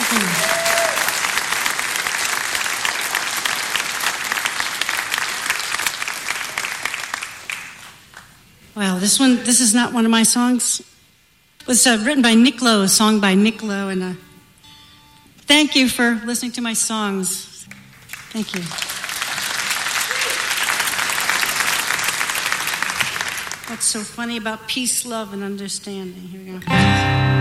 Well, this is not one of my songs. It was written by Nick Lowe, a song by Nick Lowe, and thank you for listening to my songs. Thank you. What's so funny about peace, love, and understanding? Here we go.